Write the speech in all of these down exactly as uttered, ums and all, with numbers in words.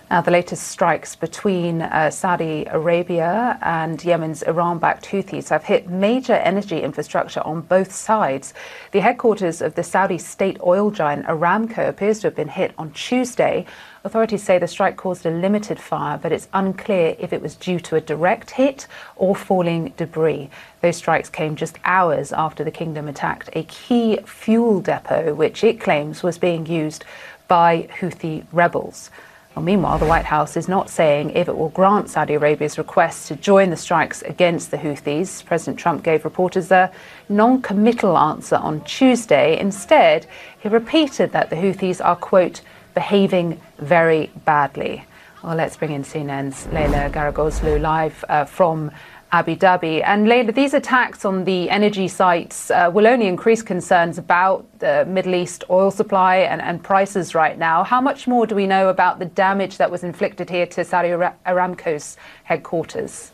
Now, the latest strikes between uh, Saudi Arabia and Yemen's Iran-backed Houthis have hit major energy infrastructure on both sides. The headquarters of the Saudi state oil giant Aramco appears to have been hit on Tuesday. Authorities say the strike caused a limited fire, but it's unclear if it was due to a direct hit or falling debris. Those strikes came just hours after the kingdom attacked a key fuel depot, which it claims was being used by Houthi rebels. Well, meanwhile, the White House is not saying if it will grant Saudi Arabia's request to join the strikes against the Houthis. President Trump gave reporters a non-committal answer on Tuesday. Instead, he repeated that the Houthis are, quote, behaving very badly. Well, let's bring in C N N's Leila Garagoslu live uh, from Abu Dhabi. And Leila, these attacks on the energy sites uh, will only increase concerns about the Middle East oil supply and, and prices right now. How much more do we know about the damage that was inflicted here to Saudi Aramco's headquarters?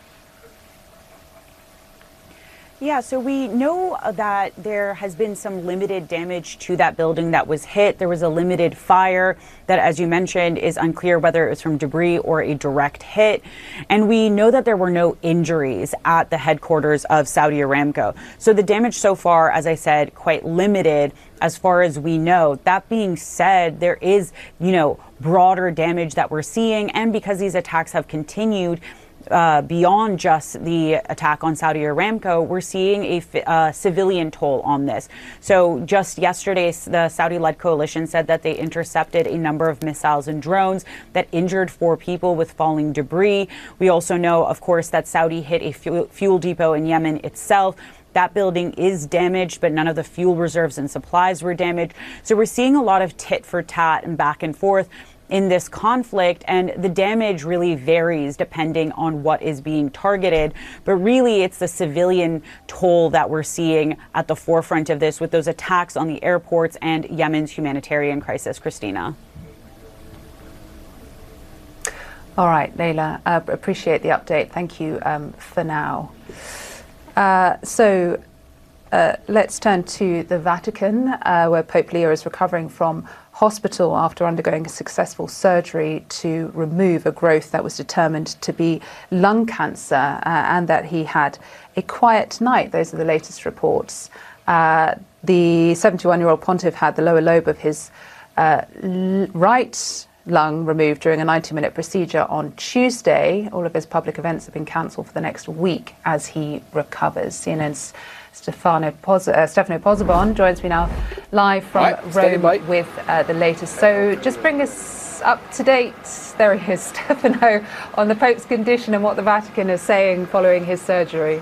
Yeah, so we know that there has been some limited damage to that building that was hit. There was a limited fire that, as you mentioned, is unclear whether it was from debris or a direct hit. And we know that there were no injuries at the headquarters of Saudi Aramco. So the damage so far, as I said, quite limited as far as we know. That being said, there is, you know, broader damage that we're seeing. And because these attacks have continued, Uh, beyond just the attack on Saudi Aramco, we're seeing a uh, civilian toll on this. So just yesterday, the Saudi-led coalition said that they intercepted a number of missiles and drones that injured four people with falling debris. We also know, of course, that Saudi hit a fuel, fuel depot in Yemen itself. That building is damaged, but none of the fuel reserves and supplies were damaged. So we're seeing a lot of tit for tat and back and forth in this conflict, and the damage really varies depending on what is being targeted. But really, it's the civilian toll that we're seeing at the forefront of this with those attacks on the airports and Yemen's humanitarian crisis. Christina. All right, Leila, uh, appreciate the update. Thank you um, for now. Uh, so uh, let's turn to the Vatican, uh, where Pope Leo is recovering from hospital after undergoing a successful surgery to remove a growth that was determined to be lung cancer, uh, and that he had a quiet night. Those are the latest reports. Uh, the seventy-one-year-old pontiff had the lower lobe of his uh, l- right lung removed during a ninety-minute procedure on Tuesday. All of his public events have been cancelled for the next week as he recovers. C N N's Stefano, Poz- uh, Stefano Pozzebon joins me now live from right, Rome with uh, the latest. So just bring us up to date, there he is, Stefano, on the Pope's condition and what the Vatican is saying following his surgery.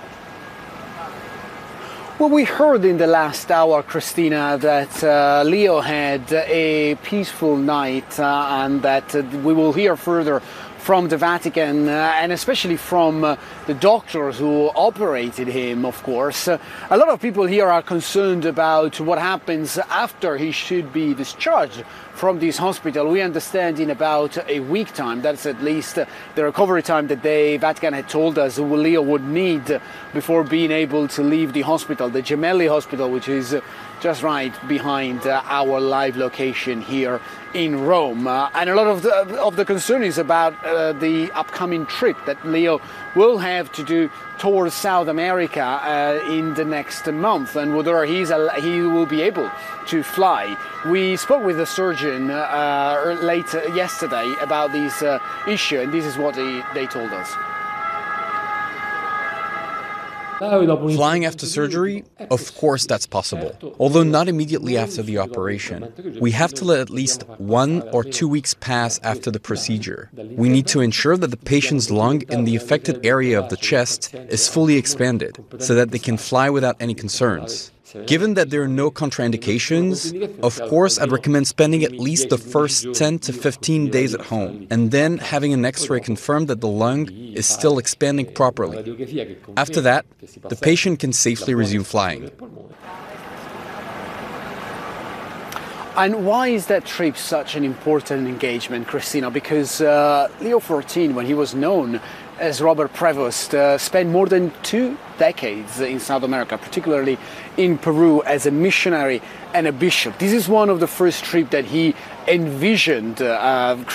Well, we heard in the last hour, Christina, that uh, Leo had a peaceful night uh, and that uh, we will hear further from the Vatican uh, and especially from uh, the doctors who operated him, of course. Uh, a lot of people here are concerned about what happens after he should be discharged from this hospital. We understand in about a week time, that's at least uh, the recovery time that the Vatican had told us Leo would need uh, before being able to leave the hospital, the Gemelli Hospital, which is uh, just right behind uh, our live location here in Rome. Uh, and a lot of the, of the concern is about uh, the upcoming trip that Leo will have to do towards South America uh, in the next month, and whether he's a, he will be able to fly. We spoke with the surgeon uh, late yesterday about this uh, issue, and this is what they, they told us. Flying after surgery? Of course that's possible, although not immediately after the operation. We have to let at least one or two weeks pass after the procedure. We need to ensure that the patient's lung in the affected area of the chest is fully expanded, so that they can fly without any concerns. Given that there are no contraindications, of course I'd recommend spending at least the first ten to fifteen days at home, and then having an X-ray confirm that the lung is still expanding properly. After that, the patient can safely resume flying. And why is that trip such an important engagement, Christina? Because uh, Leo the fourteenth, when he was known as Robert Prevost, uh, spent more than two decades in South America, particularly in Peru, as a missionary and a bishop. This is one of the first trips that he envisioned uh,